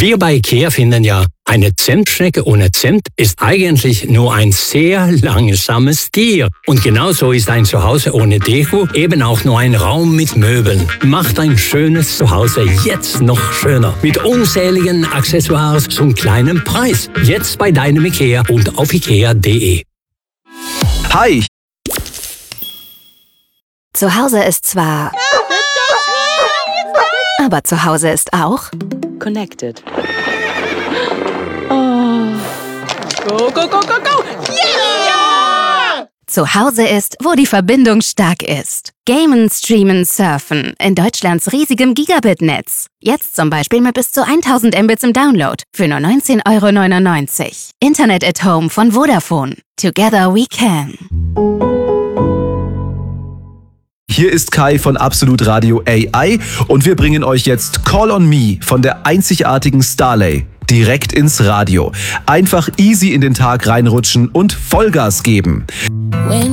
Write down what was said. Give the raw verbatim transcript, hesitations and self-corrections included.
Wir bei IKEA finden ja, eine Zimtschnecke ohne Zimt ist eigentlich nur ein sehr langsames Tier. Und genauso ist ein Zuhause ohne Deko eben auch nur ein Raum mit Möbeln. Macht ein schönes Zuhause jetzt noch schöner. Mit unzähligen Accessoires zum kleinen Preis. Jetzt bei deinem IKEA und auf ikea punkt de. Hi! Zu Hause ist zwar... Aber zu Hause ist auch... Connected. Oh. Go, go, go, go, go! Yeah! Zu Hause ist, wo die Verbindung stark ist. Gamen, streamen, surfen. In Deutschlands riesigem Gigabit-Netz. Jetzt zum Beispiel mit bis zu tausend Mbits im Download. Für nur neunzehn Euro neunundneunzig. Internet at Home von Vodafone. Together we can. Hier ist Kai von Absolut Radio A I und wir bringen euch jetzt Call on Me von der einzigartigen Starlay direkt ins Radio. Einfach easy in den Tag reinrutschen und Vollgas geben.